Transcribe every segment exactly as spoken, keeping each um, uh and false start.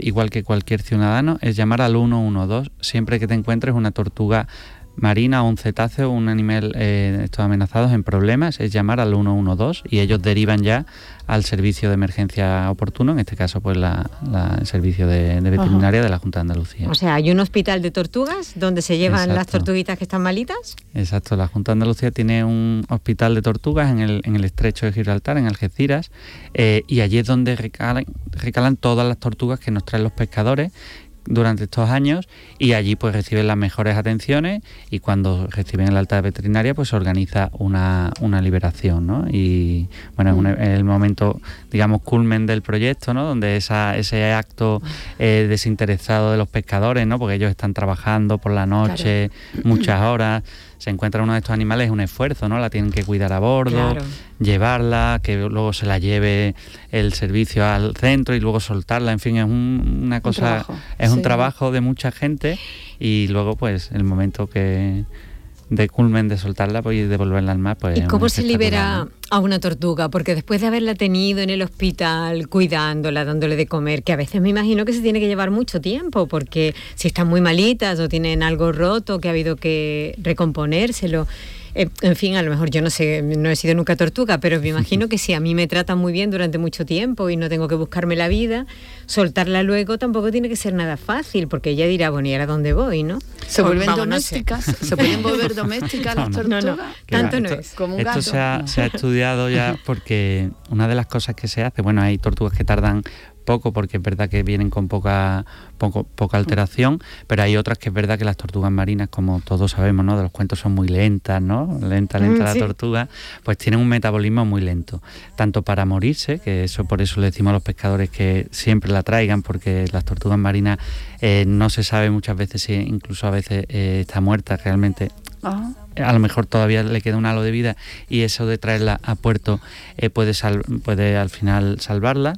igual que cualquier ciudadano, es llamar al uno uno dos siempre que te encuentres una tortuga marina o un cetáceo o un animal eh, estos amenazados en problemas, es llamar al uno uno dos y ellos derivan ya al servicio de emergencia oportuno, en este caso pues la, la, el servicio de, de veterinaria uh-huh. de la Junta de Andalucía. O sea, hay un hospital de tortugas donde se llevan Exacto. las tortuguitas que están malitas. Exacto, la Junta de Andalucía tiene un hospital de tortugas en el, en el estrecho de Gibraltar, en Algeciras, eh, y allí es donde recalan, recalan todas las tortugas que nos traen los pescadores durante estos años, y allí pues reciben las mejores atenciones, y cuando reciben el alta veterinaria pues se organiza una, una liberación, ¿no? Y bueno, es, un, es el momento, digamos, culmen del proyecto, ¿no? Donde esa, ese acto eh, desinteresado de los pescadores, ¿no? Porque ellos están trabajando por la noche, claro. muchas horas, se encuentra uno de estos animales, es un esfuerzo, ¿no? La tienen que cuidar a bordo, claro. llevarla, que luego se la lleve el servicio al centro y luego soltarla, en fin, es un, una cosa, un trabajo. es sí. un trabajo de mucha gente, y luego pues el momento que de culmen de soltarla pues, y devolverla al mar, pues... ¿Y cómo se libera a una tortuga? Porque después de haberla tenido en el hospital, cuidándola, dándole de comer, que a veces me imagino que se tiene que llevar mucho tiempo, porque si están muy malitas o tienen algo roto, que ha habido que recomponérselo... Eh, en fin, a lo mejor yo no sé, no he sido nunca tortuga, pero me imagino que si a mí me tratan muy bien durante mucho tiempo y no tengo que buscarme la vida, soltarla luego tampoco tiene que ser nada fácil, porque ella dirá, bueno, ¿y ahora dónde voy, no? ¿Se vuelven Vamos, domésticas? No sé. ¿Se pueden volver domésticas las tortugas? No, no, tanto no esto, es. Como un esto gato. Se ha, se ha estudiado ya, porque una de las cosas que se hace, bueno, hay tortugas que tardan poco, porque es verdad que vienen con poca poco, poca alteración, pero hay otras que es verdad que las tortugas marinas, como todos sabemos, ¿no? De los cuentos, son muy lentas, ¿no? Lenta, lenta mm, sí. la tortuga, pues tienen un metabolismo muy lento, tanto para morirse, que eso por eso le decimos a los pescadores que siempre la traigan, porque las tortugas marinas eh, no se sabe muchas veces si incluso a veces eh, está muerta realmente. Uh-huh. A lo mejor todavía le queda un halo de vida, y eso de traerla a puerto eh, puede, sal- puede al final salvarla.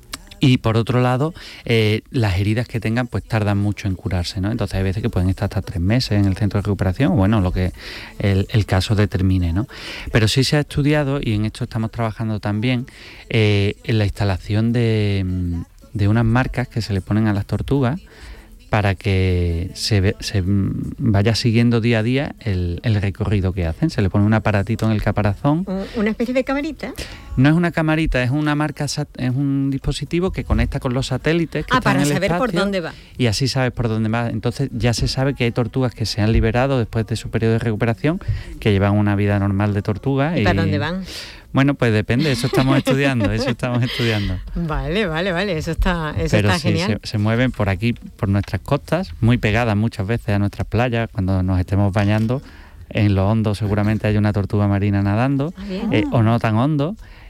Y por otro lado, eh, las heridas que tengan pues tardan mucho en curarse, ¿no? Entonces hay veces que pueden estar hasta tres meses en el centro de recuperación, o bueno, lo que el, el caso determine, ¿no? Pero sí se ha estudiado, y en esto estamos trabajando también, eh, en la instalación de, de unas marcas que se le ponen a las tortugas para que se, ve, se vaya siguiendo día a día el, el recorrido que hacen. Se le pone un aparatito en el caparazón. ¿Una especie de camarita? No es una camarita, es una marca, es un dispositivo que conecta con los satélites que ah, están para en el saber espacio, por dónde va. Y así sabes por dónde va. Entonces ya se sabe que hay tortugas que se han liberado después de su periodo de recuperación, que llevan una vida normal de tortuga. ¿Y, y para dónde van? Bueno, pues depende, eso estamos estudiando, eso estamos estudiando. Vale, vale, vale, eso está, eso Pero está sí, genial. Se, se mueven por aquí, por nuestras costas, muy pegadas muchas veces a nuestras playas, cuando nos estemos bañando. En lo hondo seguramente hay una tortuga marina nadando, ah, eh, o no tan hondo.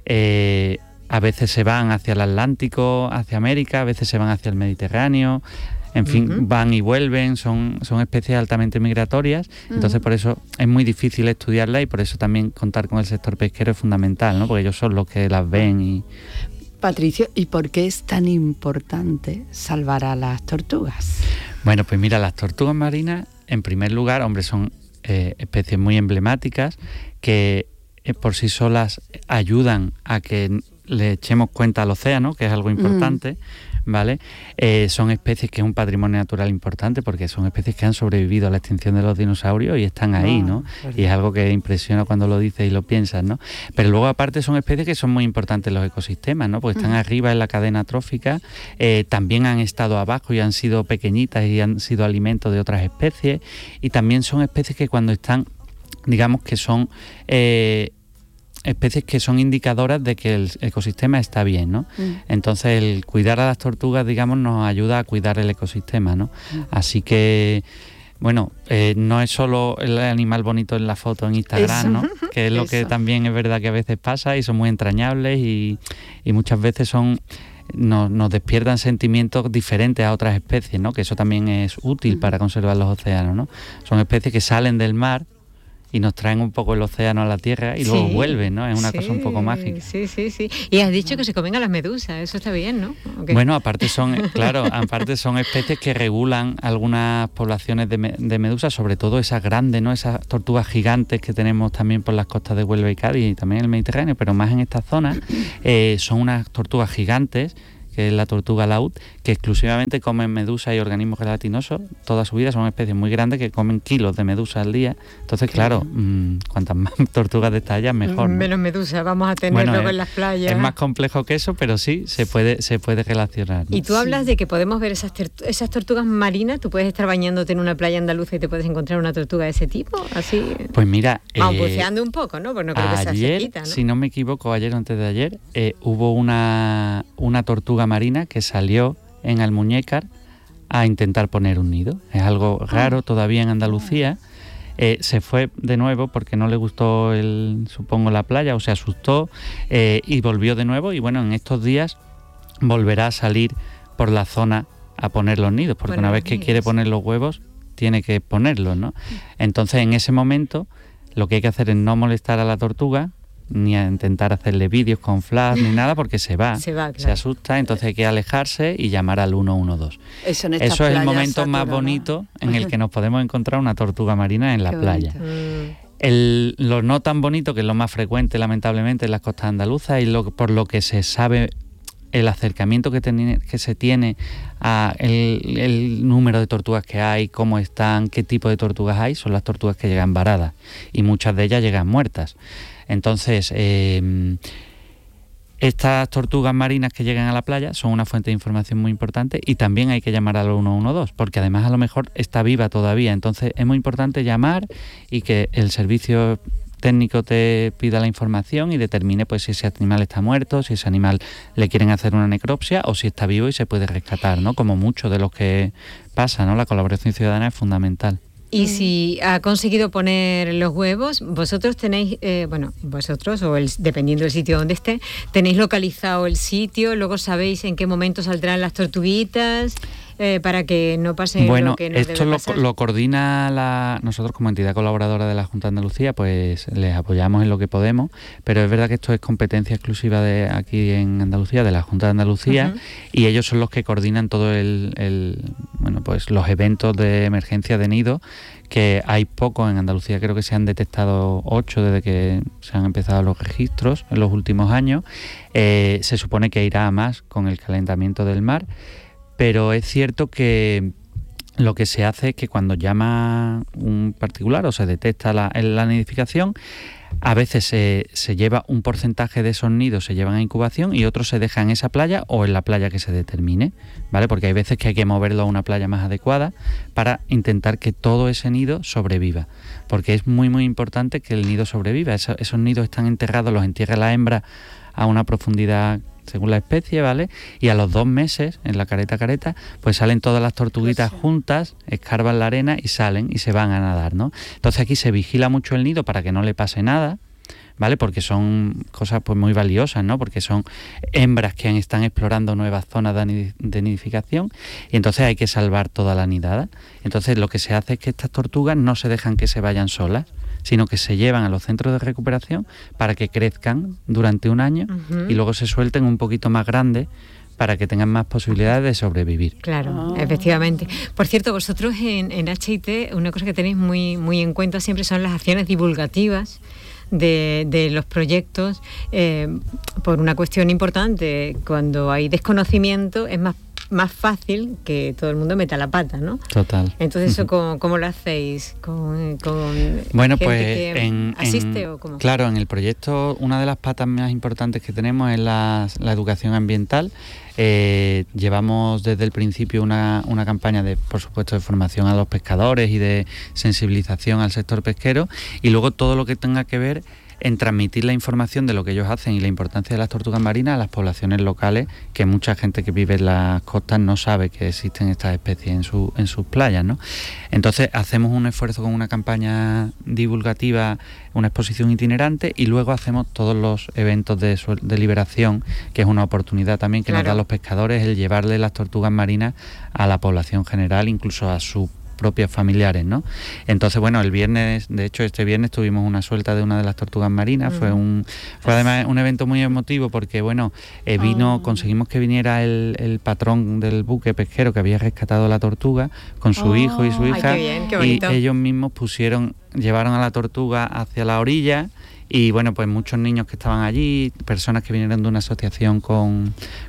Eh, a veces se van hacia el Atlántico, hacia América, a veces se van hacia el Mediterráneo. En fin, uh-huh. van y vuelven, son, son especies altamente migratorias, uh-huh. entonces por eso es muy difícil estudiarlas, y por eso también contar con el sector pesquero es fundamental, ¿no? Porque ellos son los que las ven. Y Patricio, ¿y por qué es tan importante salvar a las tortugas? Bueno, pues mira, las tortugas marinas, en primer lugar, hombre, son eh, especies muy emblemáticas que eh, por sí solas ayudan a que le echemos cuenta al océano, que es algo importante. Uh-huh. ¿Vale? Eh, son especies que es un patrimonio natural importante, porque son especies que han sobrevivido a la extinción de los dinosaurios y están ahí, ¿no? Y es algo que impresiona cuando lo dices y lo piensas, ¿no? Pero luego aparte son especies que son muy importantes en los ecosistemas, ¿no? Porque están uh-huh. arriba en la cadena trófica, eh, también han estado abajo y han sido pequeñitas y han sido alimento de otras especies, y también son especies que cuando están, digamos que son... Eh, especies que son indicadoras de que el ecosistema está bien, ¿no? Mm. Entonces el cuidar a las tortugas, digamos, nos ayuda a cuidar el ecosistema, ¿no? Mm. Así que, bueno, eh, no es solo el animal bonito en la foto en Instagram, eso, ¿no? Que es lo eso. Que también es verdad que a veces pasa, y son muy entrañables, y, y muchas veces son... Nos, nos despiertan sentimientos diferentes a otras especies, ¿no? Que eso también es útil mm. para conservar los océanos, ¿no? Son especies que salen del mar y nos traen un poco el océano a la tierra y sí, luego vuelven, ¿no? Es una sí, cosa un poco mágica. Sí, sí, sí. Y has dicho que se comen a las medusas, eso está bien, ¿no? Okay. Bueno, aparte son, claro, aparte son especies que regulan algunas poblaciones de, me, de medusas, sobre todo esas grandes, ¿no? Esas tortugas gigantes que tenemos también por las costas de Huelva y Cádiz, y también en el Mediterráneo, pero más en estas zonas, eh, son unas tortugas gigantes que es la tortuga laúd, que exclusivamente comen medusa y organismos gelatinosos toda su vida. Son especies muy grandes que comen kilos de medusa al día. Entonces, claro, mmm, cuantas más tortugas de esta haya, mejor, ¿no? Menos medusa vamos a tener bueno, luego es, en las playas. Es más complejo que eso, pero sí, se puede, se puede relacionar, ¿no? Y tú hablas sí. de que podemos ver esas, esas tortugas marinas. Tú puedes estar bañándote en una playa andaluza y te puedes encontrar una tortuga de ese tipo, así. Pues mira, vamos eh, buceando un poco, ¿no? Pues no creo que sea ayer, sequita, ¿no? Si no me equivoco, ayer o antes de ayer, eh, hubo una, una tortuga marina que salió en Almuñécar a intentar poner un nido. Es algo raro todavía en Andalucía. Eh, se fue de nuevo porque no le gustó, el, supongo, la playa, o se asustó, eh, y volvió de nuevo. Y bueno, en estos días volverá a salir por la zona a poner los nidos, porque bueno, una vez que quiere poner los huevos, tiene que ponerlos, ¿no? Entonces, en ese momento, lo que hay que hacer es no molestar a la tortuga, ni a intentar hacerle vídeos con flash ni nada, porque se va, se, va, claro. se asusta, entonce hay que alejarse y llamar al uno uno dos. Eso, Eso es el momento satura, más bonito, ¿no? En el que nos podemos encontrar una tortuga marina en la Qué playa. El, lo no tan bonito, que es lo más frecuente lamentablemente en las costas andaluzas, y lo, por lo que se sabe el acercamiento que, ten, que se tiene a el, el número de tortugas que hay, cómo están, qué tipo de tortugas hay, son las tortugas que llegan varadas, y muchas de ellas llegan muertas. Entonces, eh, estas tortugas marinas que llegan a la playa son una fuente de información muy importante, y también hay que llamar al uno uno dos, porque además a lo mejor está viva todavía. Entonces es muy importante llamar y que el servicio técnico te pida la información y determine pues si ese animal está muerto, si ese animal le quieren hacer una necropsia o si está vivo y se puede rescatar, ¿no? Como mucho de lo que pasa, ¿no? La colaboración ciudadana es fundamental. Y si ha conseguido poner los huevos, vosotros tenéis, eh, bueno, vosotros o el, dependiendo del sitio donde esté, tenéis localizado el sitio, luego sabéis en qué momento saldrán las tortuguitas, eh, para que no pase bueno, lo que no esto debe lo, pasar. lo coordina la, nosotros como entidad colaboradora de la Junta de Andalucía, pues les apoyamos en lo que podemos, pero es verdad que esto es competencia exclusiva de aquí en Andalucía, de la Junta de Andalucía, uh-huh. y ellos son los que coordinan todo el, el, bueno, pues los eventos de emergencia de nido, que hay pocos en Andalucía. Creo que se han detectado ocho desde que se han empezado los registros en los últimos años. Eh, se supone que irá a más con el calentamiento del mar, pero es cierto que lo que se hace es que cuando llama un particular o se detecta la, la nidificación, a veces se, se lleva un porcentaje de esos nidos, se llevan a incubación, y otros se dejan en esa playa o en la playa que se determine, ¿vale? Porque hay veces que hay que moverlo a una playa más adecuada para intentar que todo ese nido sobreviva, porque es muy muy importante que el nido sobreviva. Esos, esos nidos están enterrados, los entierra la hembra a una profundidad según la especie, ¿vale? Y a los dos meses, en la careta careta, pues salen todas las tortuguitas pues sí. juntas, escarban la arena y salen y se van a nadar, ¿no? Entonces aquí se vigila mucho el nido para que no le pase nada, ¿vale? Porque son cosas pues muy valiosas, ¿no? Porque son hembras que están explorando nuevas zonas de nidificación, y entonces hay que salvar toda la nidada. Entonces lo que se hace es que estas tortugas no se dejan que se vayan solas, sino que se llevan a los centros de recuperación para que crezcan durante un año uh-huh. y luego se suelten un poquito más grandes para que tengan más posibilidades de sobrevivir. Claro, oh. efectivamente. Por cierto, vosotros en, en H I T, una cosa que tenéis muy, muy en cuenta siempre son las acciones divulgativas de, de los proyectos, eh, por una cuestión importante. Cuando hay desconocimiento es más más fácil que todo el mundo meta la pata, ¿no? Total. Entonces, ¿eso cómo, cómo lo hacéis? ¿Con, con bueno, gente pues que en, asiste en, o cómo? Claro, en el proyecto una de las patas más importantes que tenemos es la, la educación ambiental. Eh, llevamos desde el principio una, una campaña de, por supuesto, de formación a los pescadores y de sensibilización al sector pesquero, y luego todo lo que tenga que ver en transmitir la información de lo que ellos hacen y la importancia de las tortugas marinas a las poblaciones locales, que mucha gente que vive en las costas no sabe que existen estas especies en, su, en sus playas, ¿no? Entonces hacemos un esfuerzo con una campaña divulgativa, una exposición itinerante, y luego hacemos todos los eventos de, de liberación, que es una oportunidad también que claro. nos dan los pescadores, el llevarle las tortugas marinas a la población general, incluso a su propios familiares, ¿no? Entonces, bueno, el viernes, de hecho este viernes tuvimos una suelta de una de las tortugas marinas, mm. fue un fue además un evento muy emotivo porque, bueno, eh, vino, oh. conseguimos que viniera el, el patrón del buque pesquero que había rescatado la tortuga con su oh. hijo y su hija. Ay, qué bien, qué bonito. Y ellos mismos pusieron, llevaron a la tortuga hacia la orilla. Y bueno, pues muchos niños que estaban allí, personas que vinieron de una asociación con,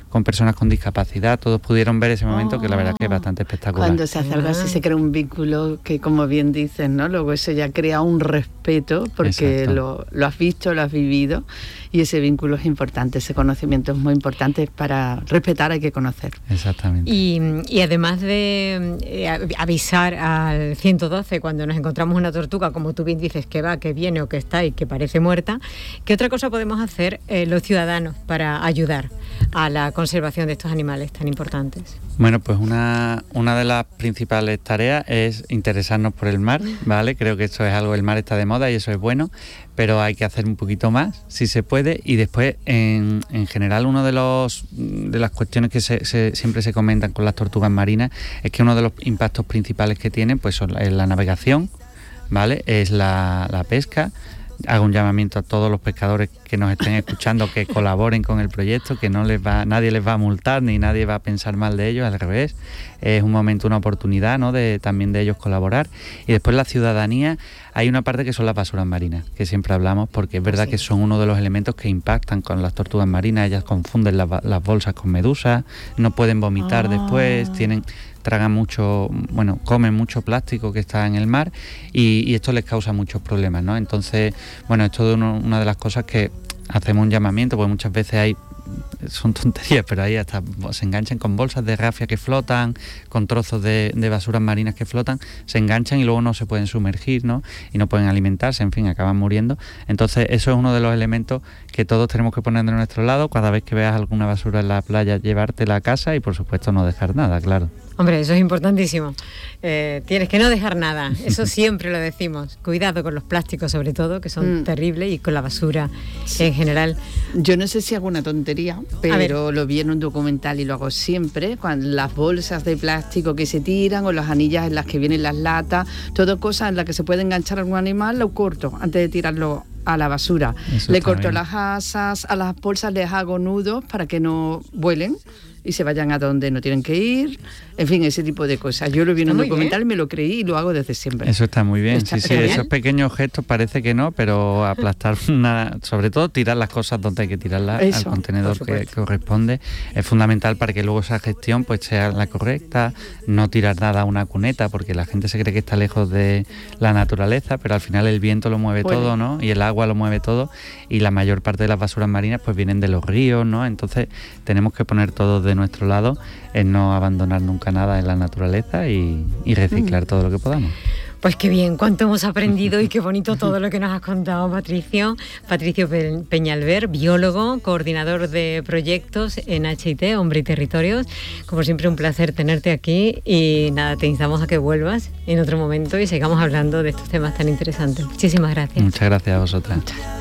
con personas con discapacidad, todos pudieron ver ese momento oh, que la verdad que es bastante espectacular. Cuando se hace algo así se crea un vínculo que, como bien dices, ¿no? Luego eso ya crea un respeto porque lo, lo has visto, lo has vivido, y ese vínculo es importante, ese conocimiento es muy importante. Para respetar hay que conocer. Exactamente. Y, y además de eh, avisar al ciento doce cuando nos encontramos una tortuga, como tú bien dices, que va, que viene o que está y que parece muerta, ¿qué otra cosa podemos hacer eh, los ciudadanos para ayudar a la conservación de estos animales tan importantes? Bueno, pues una, una de las principales tareas es interesarnos por el mar, ¿vale? Creo que esto es algo, el mar está de moda y eso es bueno, pero hay que hacer un poquito más, si se puede, y después, en, en general, uno de los de las cuestiones que se, se, siempre se comentan con las tortugas marinas es que uno de los impactos principales que tienen, pues son la, es la navegación, ¿vale? Es la, la pesca. Hago un llamamiento a todos los pescadores que nos estén escuchando que colaboren con el proyecto, que no les va, nadie les va a multar ni nadie va a pensar mal de ellos, al revés, es un momento, una oportunidad, ¿no? de también de ellos colaborar. Y después la ciudadanía, hay una parte que son las basuras marinas, que siempre hablamos, porque es verdad sí. que son uno de los elementos que impactan con las tortugas marinas. Ellas confunden las, las bolsas con medusas, no pueden vomitar oh. después, tienen... tragan mucho, bueno, comen mucho plástico que está en el mar y, y esto les causa muchos problemas, ¿no? Entonces, bueno, esto es uno, una de las cosas que hacemos un llamamiento, porque muchas veces hay, son tonterías, pero ahí hasta se enganchan con bolsas de rafia que flotan, con trozos de, de basuras marinas que flotan, se enganchan y luego no se pueden sumergir, ¿no? Y no pueden alimentarse, en fin, acaban muriendo. Entonces, eso es uno de los elementos que todos tenemos que poner de nuestro lado. Cada vez que veas alguna basura en la playa, llevártela a casa y, por supuesto, no dejar nada, claro. Hombre, eso es importantísimo. Eh, tienes que no dejar nada, eso siempre lo decimos. Cuidado con los plásticos, sobre todo, que son mm. terribles, y con la basura sí. en general. Yo no sé si hago una tontería, pero lo vi en un documental y lo hago siempre, cuando las bolsas de plástico que se tiran o las anillas en las que vienen las latas, todo cosas en las que se puede enganchar algún animal, lo corto antes de tirarlo a la basura. Eso le corto bien. Las asas, a las bolsas les hago nudos para que no vuelen y se vayan a donde no tienen que ir, en fin, ese tipo de cosas. Yo lo vi en un documental, me lo creí y lo hago desde siempre. Eso está muy bien, está sí, sí, genial. Esos pequeños gestos parece que no, pero aplastar una, sobre todo tirar las cosas donde hay que tirarlas Eso, al contenedor que corresponde, es fundamental para que luego esa gestión pues sea la correcta, no tirar nada a una cuneta, porque la gente se cree que está lejos de la naturaleza, pero al final el viento lo mueve bueno. todo, ¿no? Y el agua lo mueve todo, y la mayor parte de las basuras marinas pues vienen de los ríos, ¿no? Entonces tenemos que poner todo de nuestro lado en no abandonar nunca nada en la naturaleza y, y reciclar mm. todo lo que podamos. Pues qué bien, cuánto hemos aprendido y qué bonito todo lo que nos has contado, Patricio. Patricio Peñalver, biólogo, coordinador de proyectos en H I T, Hombre y Territorios. Como siempre, un placer tenerte aquí y nada, te instamos a que vuelvas en otro momento y sigamos hablando de estos temas tan interesantes. Muchísimas gracias. Muchas gracias a vosotras.